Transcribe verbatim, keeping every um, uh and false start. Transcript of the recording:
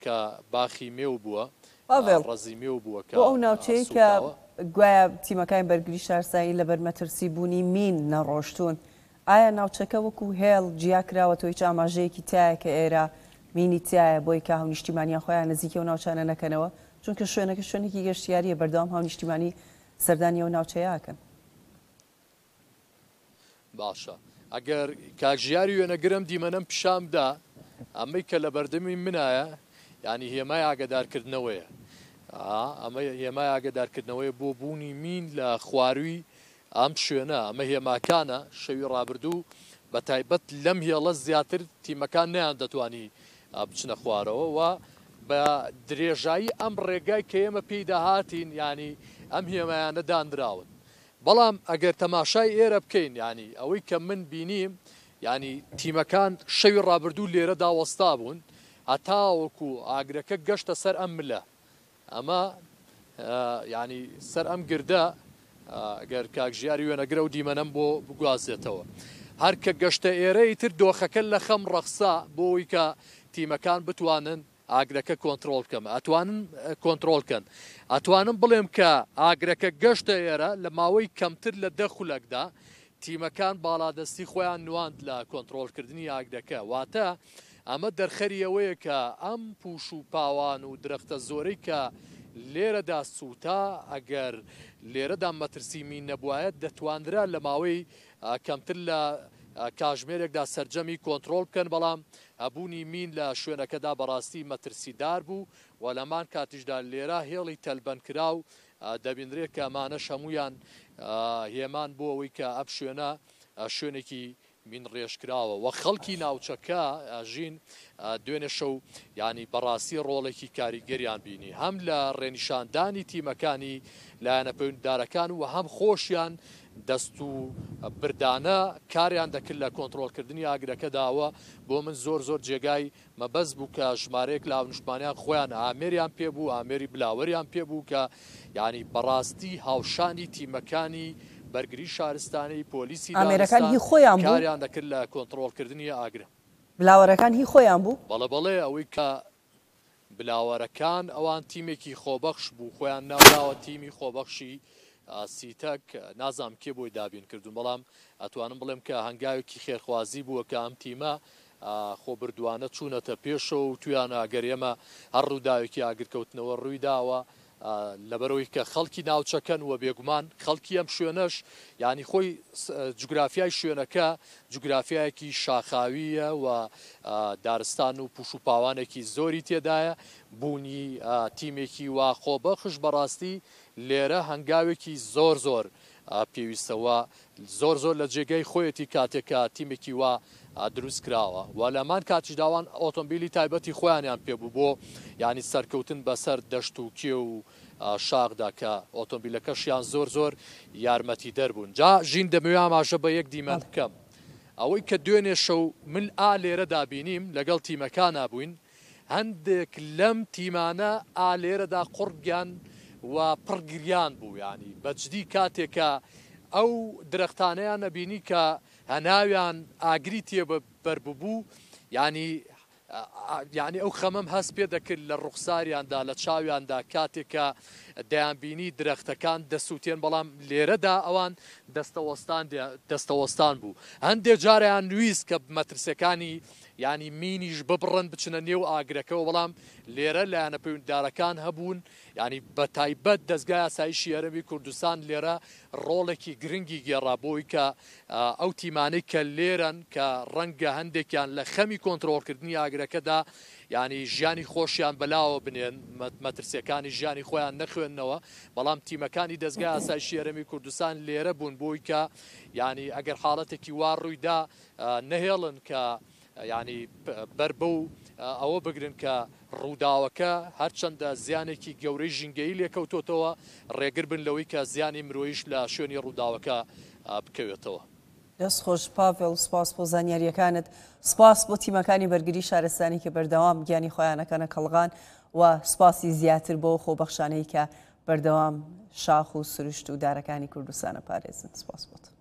کە باخی مێو بووە ڕەزی مێو بووە بۆ ئەو ناوچەیە کە گوایە تیمەکانی بەرگری شارستایی لەبەر مەترسی بوونی مین نەڕۆشتون ئایا ناوچەکە وەکو هێڵ جیاکراوە تۆی هیچ ئاماژەیەکی تایە کە ئێرە مینی تایە بۆی کە هاونیشتیمانیان خۆیان نزیکە و ناوچانە نەکەنەوە چونکە شوێنەکە شوێنێکی گەشتیاریە بەردەوام هاونیشتیمانی سەردانی ئەو ناوچەیەکەن. باشە ئەگەر کاکژیاری وێنەگرم دیمەنەم پیشامدا ئەمەی کە لە بەردەمی منایە ینی هێمای ئاگدارکردنەوەیە ئەمە هێمای ئاگدارکردنەوەی بۆ بوونی مین لە خواروی ئەم شوێنە ئەمە هێماکانە شەوی ڕابردوو بە تایبەت لەم هێڵە زیاتر تیمەکان نیان دەتوانی بچنە خوارەوە و بە درێژایی ئەم ڕێگای کە ئێمە پێی داهاتین ینی ئەم هێمایانە دانراون. بەڵام ئەگەر تەماشای ئێرە بکەین ینی ئەوەی کە من بینیم ینی تیمەکان شەوی ڕابردوو لێرە داوەستا بوون هەتاوەکو ئاگرەکە گەشتە سەر ئەم ملە ئەمە ینی سەر ئەم گردە ئەگەر کاکژیاری وێنەگرە و دیمەنەم بۆ بگوازێتەوە هەر کە گەشتە ئێرەی تر دۆخەکە لە خەم ڕەخسا بۆی کە تیمەکان بتوانن ئاگرەکە کۆنتترۆل بکەم ئەتوانن کۆنتترۆلکەن ئەتوانم بڵێم کە ئاگرەکە گەشتە ئێرە لە ماوەی کەمتر لە دە خولەکدا تیمەکان باڵادەستی خۆیان نواند لە کۆنتترۆلکردنی ئاگرەکە واتە ئەمە دەرخەریەوەیە کە ئەم پوش و پاوان و درەختە زۆرەی کە لێرەدا سووتا ئەگەر لێرەدا مەترسی مین نەبووایە دەتواندرا لە ماوەی کەمتر لە کاژمێرێکدا سەرجەمی کۆنتترۆل بکەن بەڵام هەبوونی مین لە شوێنەکەدا بەڕاستی مەترسیدار بوو و لەمان کاتیشدا لێرە هێڵی تەلبەنکرا و دەبیندرێت کە ئەمانەش هەمویان هێمان بۆ ئەوەی کە ئەم شوێنە شوێنێکی مین ڕێژکراوە و خەڵکی ناوچەکە ژین دوێنێ شەو ینی بەڕاستی ڕۆڵێکی کاریگەریان بینی هەم لە ڕێنیشاندانی تیمەکانی لایەنە پەیوەندیدارەکان و هەم خۆشیان دەست و بردانە کاریان دەکرد لە کۆنتترۆلکردنی ئاگرەکەداوە بۆ من زۆر زۆر جێگای مەبەز بوو کە ژمارەیەک لە هاونیشتمانیان خۆیان ئامێریان پێبوو ئامێری بلاوەریان پێبوو کە ینی بەڕاستی هاوشانی تیمەکانی بەرگری شارستانی پۆلیسی ئامێرەکان هی خۆیان بوو کاریان دەکرد لە کۆنتترۆلکردنی ئاگرە بلاوەرەکان هی خۆیان بوو بەڵێ بەڵێ ئەوەی کە بلاوەرەکان ئەوان تیمێکی خۆبەخش بوو خۆیان ناوراوە تیمی خۆبەخشی سیتەک نازام کێ بۆی دابین کردوون بەڵام ئەتوانم بڵێم کە هەنگاوێکی خێرخوازی بووە کە ئەم تیمە خۆ بردووانە چوونەتە پێشەوە و تویانە ئەگەر ئێمە هەر ڕووداوێکی ئاگرکەوتنەوە ڕووی داوە لەبەرەوەی کە خەڵکی ناوچەکەن وە بێگومان خەڵکی ئەم شوێنەش ینی خۆی جوگرافیای شوێنەکە جوگرافیایەکی شاخاویە و دارستان و پوش و پاوانێکی زۆری تێدایە بوونی تیمێکی وا خۆبەخش بەڕاستی لێرە هەنگاوێکی زۆر زۆر پێویستەوە زۆر زۆر لە جێگەی خۆیەتی کاتێکە تیمێکی وا دروست کراوە و لەمان کاتی داوان ئۆتۆمبیلی تایبەتی خۆیانیان پێبوو بۆ ینی سەرکەوتن بەسەر دەشت و کێ و شاغدا کە ئۆتۆمبیلەکەشیان زۆر زۆر یارمەتی دەربوون جا ژین دەمەوێ ئاماژە بە یەک دیمەن بکەم ئەوەی کە دوێنێ شەو من ئا لێرەدا بینیم لەگەڵ تیمەکانە بووین هەندێک لەم تیمانە ئا لێرەدا قوڕگیان و پڕگریان بوو ینی بەجددی کاتێکە ئەو درەختانەیان نەبینی کە هەناویان ئاگری تێ بەرببوو ینی یعنی ئەو خەمەم هەست پێ دەکرد لە ڕوخساریاندا لە چاویاندا کاتێکە دەیانبینی درەختەکان دەسووتێن بەڵام لێرەدا ئەوان دەستەوەستان بوو هەندێک جاریان نوویست کە مەترسەکانی ینی مینیش ببڕن بچنە نێو ئاگرەکەەوە بەڵام لێرە لایەنە پەیوەندیدارەکان هەبوون ینی بە تایبەت دەستگای ئاسایشی هەرێمی کوردستان لێرە ڕۆڵێکی گرنگی گێڕابۆی کە ئەو تیمانەی کە لێرن کە ڕەنگە هەندێکیان لە خەمی کۆنتترۆلکردنی ئاگرەکەدا ینی ژیانی خۆشیان بەلاوە بنێن مەترسیەکانی ژیانی خۆیان نەخوێندنەوە بەڵام تیمەکانی دەستگای ئاسایشی هەرێمی کوردستان لێرە بوون بۆی کە ینی ئەگەر حاڵەتێکی وا ڕوویدا نەهێڵن کە ینی بەر بەو ئەوە بگرن کە ڕووداوەکە هەرچەندە زیانێکی گەورەی ژینگەی لێکەوتۆتەوە ڕێگر بن لەوەی کە زیانی مرۆیش لە شوێنی ڕووداوەکە بکەوێتەوە. دەست خۆش پاڤێڵ سپاس بۆ زانیاریەکانت سپاس بۆ تیمەکانی بەرگری شارستانی کە بەردەوام گیانی خۆیانەکەنە کەڵغان و سپاسی زیاتر بۆ خۆبەخشانەی کە بەردەوام شاخ و سروشت و دارەکانی کوردستانە پارێزن سپاس بۆت.